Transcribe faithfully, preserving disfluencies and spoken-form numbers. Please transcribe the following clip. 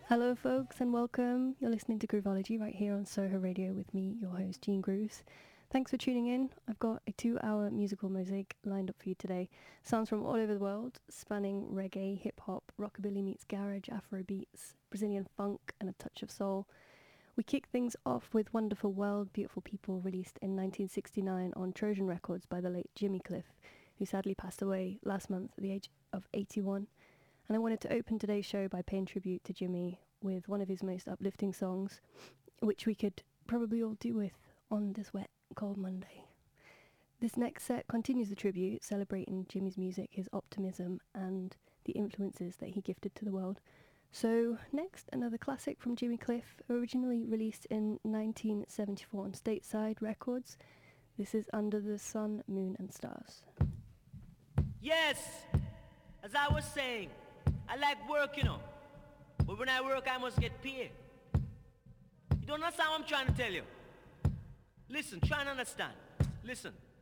Hello, folks, and welcome. You're listening to Groovology right here on Soho Radio with me, your host, Jean Grooves. Thanks for tuning in. I've got a two-hour musical mosaic lined up for you today. Sounds from all over the world, spanning reggae, hip-hop, rockabilly meets garage, afro beats, Brazilian funk, and a touch of soul. We kick things off with Wonderful World, Beautiful People, released in nineteen sixty-nine on Trojan Records by the late Jimmy Cliff, who sadly passed away last month at the age of eighty-one. And I wanted to open today's show by paying tribute to Jimmy with one of his most uplifting songs, which we could probably all do with on this wet, cold Monday. This next set continues the tribute, celebrating Jimmy's music, his optimism, and the influences that he gifted to the world. So next, another classic from Jimmy Cliff, originally released in nineteen seventy-four on Stateside Records. This is Under the Sun, Moon and Stars. Yes, as I was saying, I like work, you know. But when I work, I must get paid. You don't understand what I'm trying to tell you? Listen, try and understand. Listen.